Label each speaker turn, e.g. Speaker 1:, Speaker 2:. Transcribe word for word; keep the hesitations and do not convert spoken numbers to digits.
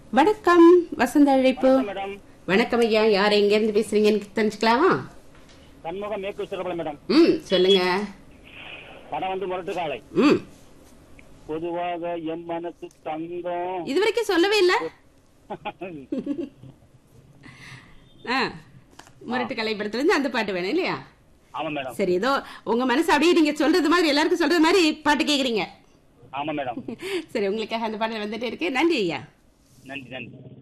Speaker 1: வணக்கம் வசந்த அழைப்பு.
Speaker 2: மேடம்
Speaker 1: வணக்கம் ஐயா, யார் எங்க இருந்து பேசுறீங்கன்னு தெரிஞ்சுக்கலாமா?
Speaker 2: சண்முகம் மேற்கு சிறப்பல மேடம்.
Speaker 1: ம் சொல்லுங்க.
Speaker 2: படம் வந்து முரட்டு காலை.
Speaker 1: ம்
Speaker 2: பொதுவாக என் மனசு தங்கம்.
Speaker 1: இது வரைக்கும் சொல்லவே இல்ல. ஆ முரட்டு கலைப்படத்துல இருந்து அந்த பாட்டு வேணும் இல்லையா?
Speaker 2: ஆமா மேடம்.
Speaker 1: சரி, ஏதோ உங்க மனசு அப்படியே நீங்க சொல்றது மாதிரி எல்லாருக்கும் சொல்றது மாதிரி பாட்டு கேக்குறீங்க.
Speaker 2: ஆமா மேடம்.
Speaker 1: சரி, உங்களுக்காக அந்த பாடல் வந்துட்டே இருக்கு. நன்றி ஐயா.
Speaker 2: நன்றி நன்றி.